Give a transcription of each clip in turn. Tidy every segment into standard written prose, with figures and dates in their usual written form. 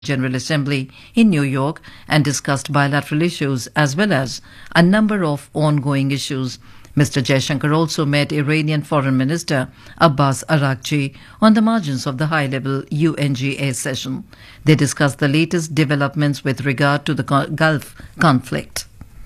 General Assembly in New York and discussed bilateral issues as well as a number of ongoing issues. Mr. Jaishankar also met Iranian Foreign Minister Abbas Araghchi on the margins of the high-level UNGA session. They discussed the latest developments with regard to the Gulf conflict.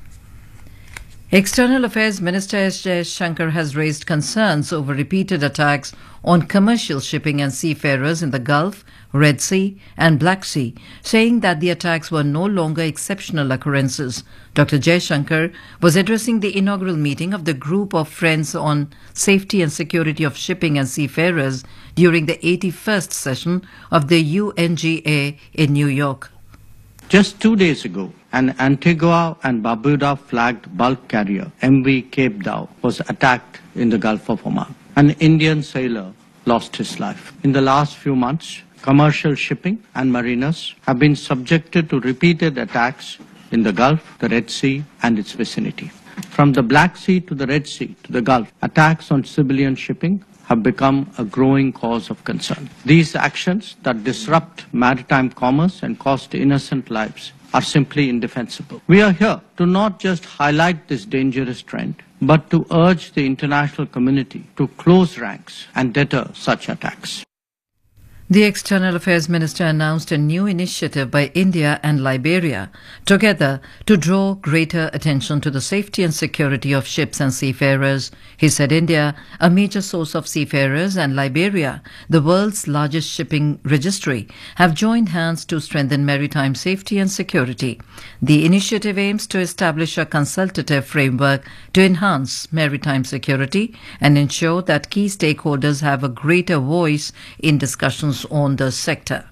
External Affairs Minister S. Jaishankar has raised concerns over repeated attacks on commercial shipping and seafarers in the Gulf, Red Sea and Black Sea, saying that the attacks were no longer exceptional occurrences. Dr. Jaishankar was addressing the inaugural meeting of the Group of Friends on Safety and Security of Shipping and Seafarers during the 81st session of the UNGA in New York. Just 2 days ago, an Antigua and Barbuda flagged bulk carrier, MV Cape Dao, was attacked in the Gulf of Oman. An Indian sailor lost his life. In the last few months, commercial shipping and mariners have been subjected to repeated attacks in the Gulf, the Red Sea and its vicinity. From the Black Sea to the Red Sea to the Gulf, attacks on civilian shipping have become a growing cause of concern. These actions that disrupt maritime commerce and cost innocent lives are simply indefensible. We are here to not just highlight this dangerous trend, but to urge the international community to close ranks and deter such attacks. The External Affairs Minister announced a new initiative by India and Liberia together to draw greater attention to the safety and security of ships and seafarers. He said India, a major source of seafarers, and Liberia, the world's largest shipping registry, have joined hands to strengthen maritime safety and security. The initiative aims to establish a consultative framework to enhance maritime security and ensure that key stakeholders have a greater voice in discussions on the sector.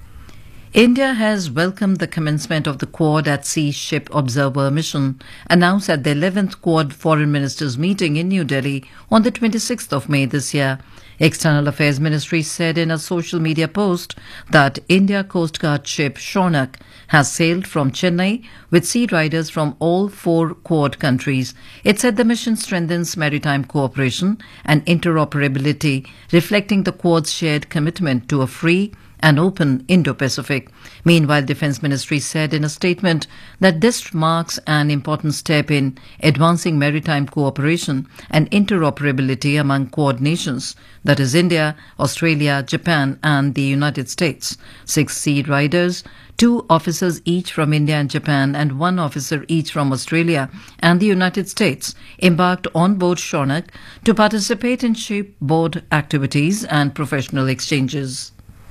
India has welcomed the commencement of the Quad at Sea Ship Observer Mission, announced at the 11th Quad Foreign Ministers meeting in New Delhi on the 26th of May this year. External Affairs Ministry said in a social media post that India Coast Guard ship Shaunak has sailed from Chennai with sea riders from all 4 Quad countries. It said the mission strengthens maritime cooperation and interoperability, reflecting the Quad's shared commitment to a free and open Indo-Pacific. Meanwhile, Defence Ministry said in a statement that this marks an important step in advancing maritime cooperation and interoperability among Quad nations, that is India, Australia, Japan and the United States. 6 sea riders, 2 officers each from India and Japan and 1 officer each from Australia and the United States embarked on board Shaunak to participate in shipboard activities and professional exchanges.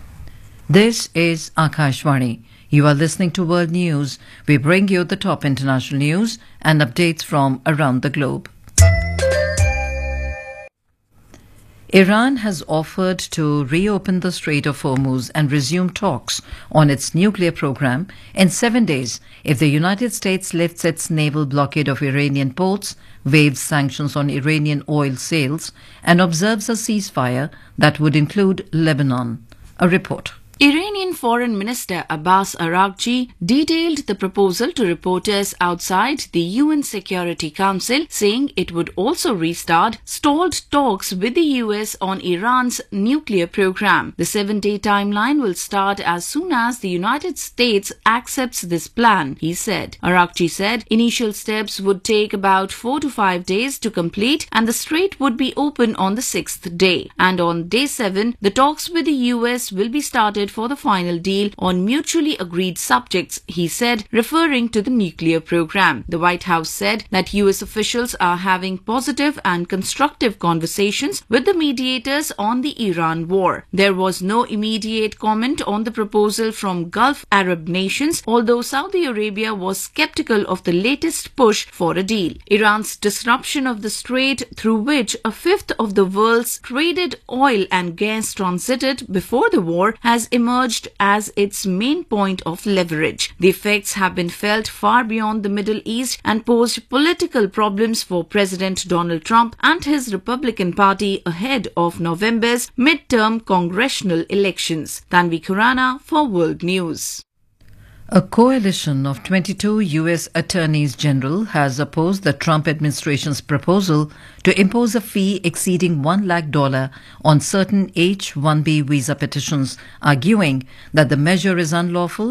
This is Akashvani. You are listening to World News. We bring you the top international news and updates from around the globe. Iran has offered to reopen the Strait of Hormuz and resume talks on its nuclear program in 7 days if the United States lifts its naval blockade of Iranian ports, waives sanctions on Iranian oil sales, and observes a ceasefire that would include Lebanon. A report. Iranian Foreign Minister Abbas Araghchi detailed the proposal to reporters outside the UN Security Council, saying it would also restart stalled talks with the US on Iran's nuclear program. The 7-day timeline will start as soon as the United States accepts this plan, he said. Araghchi said initial steps would take about 4 to 5 days to complete and the strait would be open on the 6th day. And on day 7, the talks with the US will be started for the final deal on mutually agreed subjects, he said, referring to the nuclear program. The White House said that US officials are having positive and constructive conversations with the mediators on the Iran war. There was no immediate comment on the proposal from Gulf Arab nations, although Saudi Arabia was skeptical of the latest push for a deal. Iran's disruption of the strait, through which a fifth of the world's traded oil and gas transited before the war, has emerged as its main point of leverage. The effects have been felt far beyond the Middle East and posed political problems for President Donald Trump and his Republican Party ahead of November's midterm congressional elections. Tanvi Khurana for World News. A coalition of 22 U.S. attorneys general has opposed the Trump administration's proposal to impose a fee exceeding $1 lakh on certain H-1B visa petitions, arguing that the measure is unlawful